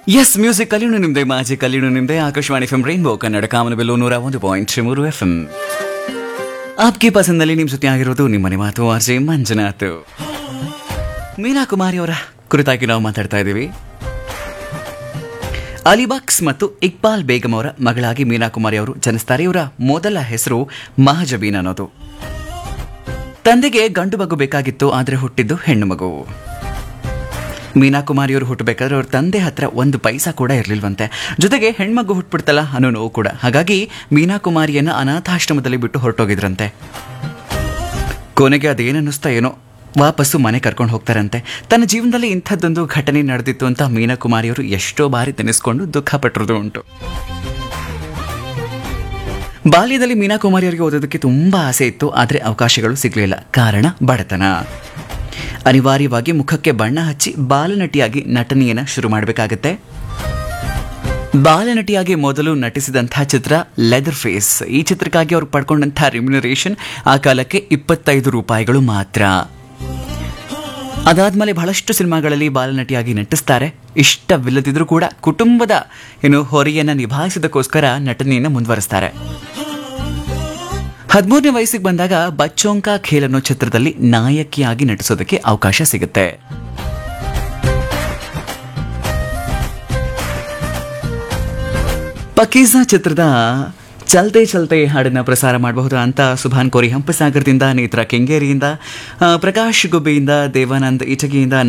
S music ಕಲಿಯು ನಿಮ್ದೆ ಮಾಜಿ ಕಲಿಯು ನಿಮ್ದೆ Akashvani FM rainbow Kannada ಕಾಮನಬಿಲ್ಲು 101.3 FM. ಆಪ್ಗೆ ಪಸಂದಲ್ಲಿ ನಿಮ್ಮ ಜೊತೆ ಆಗಿರೋದು ನಿಮ್ಮನೆ ಮಾತು ಆರ್ಜೆ ಮಂಜುನಾಥ್. ಮೀನಾ ಕುಮಾರಿ ಅವರ ಕುರಿತಾಗಿ ನಾವು ಮಾತಾಡ್ತಾ ಇದ್ದೀವಿ. ಅಲಿಬಾಕ್ಸ್ ಮತ್ತು ಇಕ್ಬಾಲ್ ಬೇಗಂ ಅವರ ಮಗಳಾಗಿ ಮೀನಾ ಕುಮಾರಿ ಅವರು ಜನಿಸ್ತಾರೆ. ಇವರ ಮೊದಲ ಹೆಸರು ಮಹಜಬೀನ್ ಅನ್ನೋದು. ತಂದೆಗೆ ಗಂಡು ಮಗು ಬೇಕಾಗಿತ್ತು, ಆದರೆ ಹುಟ್ಟಿದ್ದು ಹೆಣ್ಣು ಮಗು. ಮೀನಾ ಕುಮಾರಿಯವರು ಹುಟ್ಟಬೇಕಾದ್ರೆ ಅವ್ರ ತಂದೆ ಹತ್ರ ಒಂದು ಪೈಸಾ ಕೂಡ ಇರಲಿಲ್ವಂತೆ. ಜೊತೆಗೆ ಹೆಣ್ಮಗು ಹುಟ್ಬಿಡ್ತಲ್ಲ ಅನ್ನೋ ನೋವು ಕೂಡ. ಹಾಗಾಗಿ ಮೀನಾ ಕುಮಾರಿಯನ್ನ ಅನಾಥಾಶ್ರಮದಲ್ಲಿ ಬಿಟ್ಟು ಹೊರಟೋಗಿದ್ರಂತೆ. ಕೊನೆಗೆ ಅದೇನನ್ನಿಸ್ತಾ ಏನೋ ವಾಪಸ್ಸು ಮನೆ ಕರ್ಕೊಂಡು ಹೋಗ್ತಾರಂತೆ. ತನ್ನ ಜೀವನದಲ್ಲಿ ಇಂಥದ್ದೊಂದು ಘಟನೆ ನಡೆದಿತ್ತು ಅಂತ ಮೀನಾ ಕುಮಾರಿಯವರು ಎಷ್ಟೋ ಬಾರಿ ನೆನೆಸ್ಕೊಂಡು ದುಃಖ ಪಟ್ಟಿರೋದು ಉಂಟು. ಬಾಲ್ಯದಲ್ಲಿ ಮೀನಾ ಕುಮಾರಿಯವರಿಗೆ ಓದೋದಕ್ಕೆ ತುಂಬಾ ಆಸೆ ಇತ್ತು, ಆದರೆ ಅವಕಾಶಗಳು ಸಿಗಲಿಲ್ಲ. ಕಾರಣ ಬಡತನ. ಅನಿವಾರ್ಯವಾಗಿ ಮುಖಕ್ಕೆ ಬಣ್ಣ ಹಚ್ಚಿ ಬಾಲನಟಿಯಾಗಿ ನಟನೆಯನ್ನು ಶುರು ಮಾಡಬೇಕಾಗತ್ತೆ. ಬಾಲನಟಿಯಾಗಿ ಮೊದಲು ನಟಿಸಿದಂತಹ ಚಿತ್ರ ಲೆದರ್ ಫೇಸ್. ಈ ಚಿತ್ರಕ್ಕಾಗಿ ಅವರು ಪಡ್ಕೊಂಡಂತಹ ರೆಮ್ಯುನರೇಷನ್ ಆ ಕಾಲಕ್ಕೆ 25 ರೂಪಾಯಿಗಳು ಮಾತ್ರ. ಅದಾದ್ಮೇಲೆ ಬಹಳಷ್ಟು ಸಿನಿಮಾಗಳಲ್ಲಿ ಬಾಲನಟಿಯಾಗಿ ನಟಿಸ್ತಾರೆ. ಇಷ್ಟವಿಲ್ಲದಿದ್ರೂ ಕೂಡ ಕುಟುಂಬದ ಹೊರೆಯನ್ನು ನಿಭಾಯಿಸೋದಕ್ಕೋಸ್ಕರ ನಟನೆಯನ್ನು ಮುಂದುವರಿಸ್ತಾರೆ. 13ನೇ ವಯಸ್ಸಿಗೆ ಬಂದಾಗ ಬಚ್ಚೋಂಕಾ ಖೇಲ್ ಅನ್ನೋ ಚಿತ್ರದಲ್ಲಿ ನಾಯಕಿಯಾಗಿ ನಟಿಸೋದಕ್ಕೆ ಅವಕಾಶ ಸಿಗುತ್ತೆ. ಪಕೀಜಾ ಚಿತ್ರದ ಚಲ್ತೆ ಚಲ್ತೆ ಹಾಡನ್ನು ಪ್ರಸಾರ ಮಾಡಬಹುದು ಅಂತ ಸುಭಾನ್ ಕೋರಿ ಹಂಪಸಾಗರದಿಂದ, ನೇತ್ರ ಕೆಂಗೇರಿಯಿಂದ, ಪ್ರಕಾಶ್ ಗುಬ್ಬಿಯಿಂದ, ದೇವಾನಂದ್ ಇಟಗಿಯಿಂದ